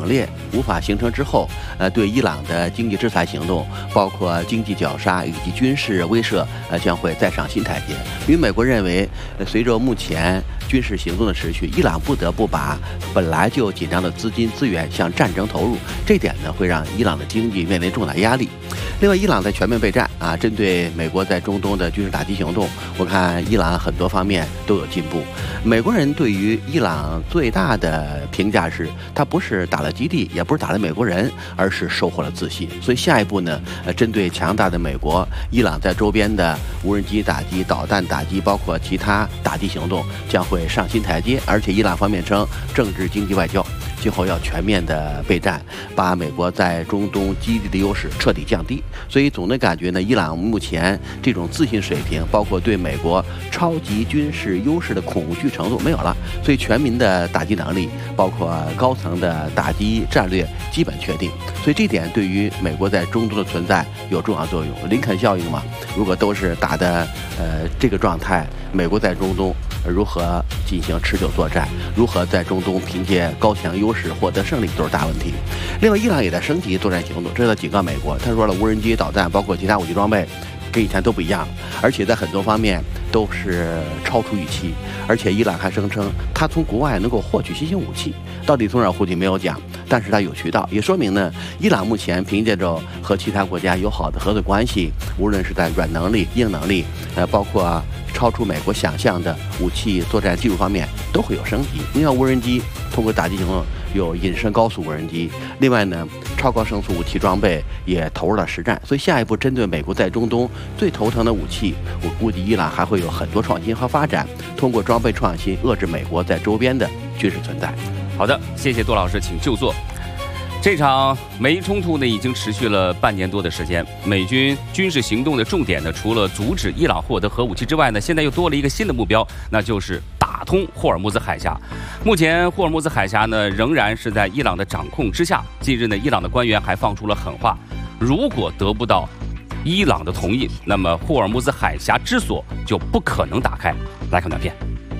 猛烈无法形成之后，对伊朗的经济制裁行动，包括经济绞杀以及军事威慑，将会再上新台阶。因为美国认为，随着目前军事行动的持续，伊朗不得不把本来就紧张的资金资源向战争投入，这点呢会让伊朗的经济面临重大压力。另外，伊朗在全面备战针对美国在中东的军事打击行动，我看伊朗很多方面都有进步。美国人对于伊朗最大的评价是，他不是打了基地，也不是打了美国人，而是收获了自信。所以下一步呢，针对强大的美国，伊朗在周边的无人机打击、导弹打击，包括其他打击行动将会上新台阶。而且伊朗方面称，政治、经济、外交今后要全面的备战，把美国在中东基地的优势彻底降低。所以总的感觉呢，伊朗目前这种自信水平，包括对美国超级军事优势的恐惧程度没有了，所以全民的打击能力，包括高层的打击战略基本确定。所以这点对于美国在中东的存在有重要作用。林肯效应嘛，如果都是打的这个状态，美国在中东如何进行持久作战，如何在中东凭借高强优势获得胜利，都是大问题。另外，伊朗也在升级作战行动，这是在警告美国。他说了，无人机、导弹，包括其他武器装备，跟以前都不一样，而且在很多方面都是超出预期。而且伊朗还声称，他从国外能够获取新型武器，到底从哪儿获取没有讲，但是他有渠道，也说明呢，伊朗目前凭借着和其他国家友好的合作关系，无论是在软能力、硬能力，包括超出美国想象的武器作战技术方面都会有升级。你像无人机，通过打击行动有隐身高速无人机，另外呢，超高声速武器装备也投入了实战。所以下一步针对美国在中东最头疼的武器，我估计伊朗还会有很多创新和发展，通过装备创新遏制美国在周边的军事存在。 好的，谢谢杜老师，请就坐。这场美伊冲突呢，已经持续了半年多的时间。美军军事行动的重点呢，除了阻止伊朗获得核武器之外呢，现在又多了一个新的目标，那就是打通霍尔木兹海峡。目前霍尔木兹海峡呢，仍然是在伊朗的掌控之下。近日呢，伊朗的官员还放出了狠话，如果得不到伊朗的同意，那么霍尔木兹海峡之锁就不可能打开。来看短片。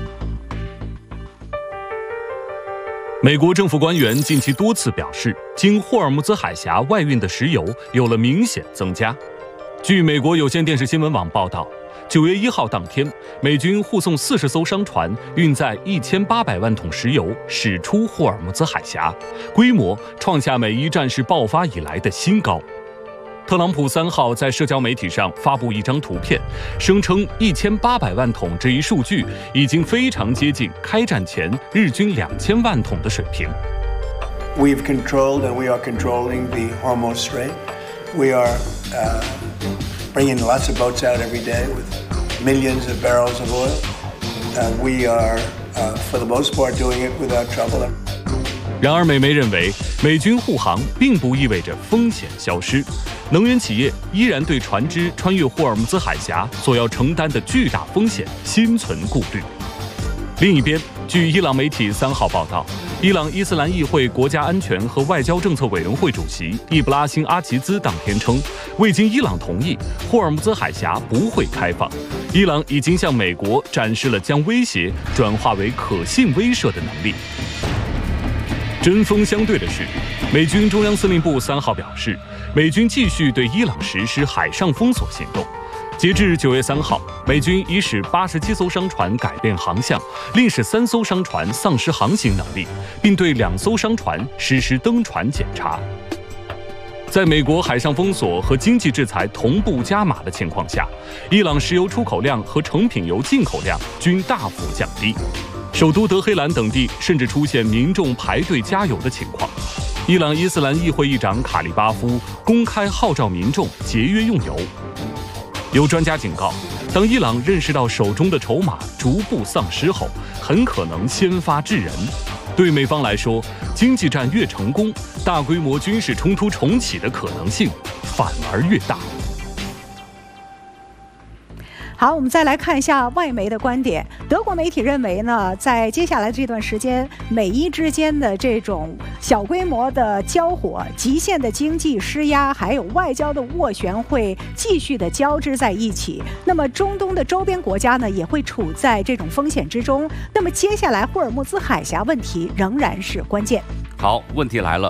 美国政府官员近期多次表示，经霍尔木兹海峡外运的石油有了明显增加。据美国有线电视新闻网报道，9月1号当天，美军护送40艘商船运载1800万桶石油驶出霍尔木兹海峡，规模创下美伊战事爆发以来的新高。特朗普3号在社交媒体上发布一张图片，声称1800万桶这一数据已经非常接近开战前日均2000万桶的水平。 We've controlled and we are controlling the Hormuz Strait. We are bringing lots of boats out every day with millions of barrels of oil. We are, for the most part, doing it without trouble. 然而，美媒认为，美军护航并不意味着风险消失，能源企业依然对船只穿越霍尔木兹海峡所要承担的巨大风险心存顾虑。另一边，据伊朗媒体3号报道，伊朗伊斯兰议会国家安全和外交政策委员会主席易布拉辛·阿齐兹当天称，未经伊朗同意，霍尔木兹海峡不会开放。伊朗已经向美国展示了将威胁转化为可信威慑的能力。针锋相对的是，美军中央司令部3号表示，美军继续对伊朗实施海上封锁行动。截至9月3号，美军已使87艘商船改变航向，另使3艘商船丧失航行能力，并对2艘商船实施登船检查。在美国海上封锁和经济制裁同步加码的情况下，伊朗石油出口量和成品油进口量均大幅降低。首都德黑兰等地甚至出现民众排队加油的情况。伊朗伊斯兰议会议长卡利巴夫公开号召民众节约用油。有专家警告，当伊朗认识到手中的筹码逐步丧失后，很可能先发制人。对美方来说，经济战越成功，大规模军事冲突重启的可能性反而越大。 好，我们再来看一下外媒的观点。德国媒体认为呢，在接下来这段时间，美伊之间的这种小规模的交火、极限的经济施压，还有外交的斡旋会继续的交织在一起。那么中东的周边国家呢，也会处在这种风险之中。那么接下来霍尔木兹海峡问题仍然是关键。 好，问题来了，